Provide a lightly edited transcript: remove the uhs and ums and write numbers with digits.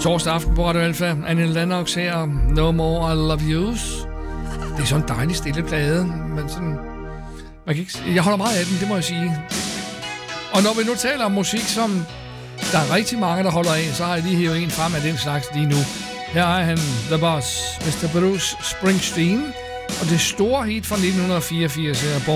Torsdag aften på Radio Alfa. Annie Lennox her. No More I Love Yous. Det er sådan en dejlig stille plade, men sådan... Man kan ikke, jeg holder meget af den, det må jeg sige. Og når vi nu taler om musik, som der er rigtig mange, der holder af, så har jeg lige hævet en frem af den slags lige nu. Her er han, The Boss, Mr. Bruce Springsteen. Og det store hit fra 1984 her,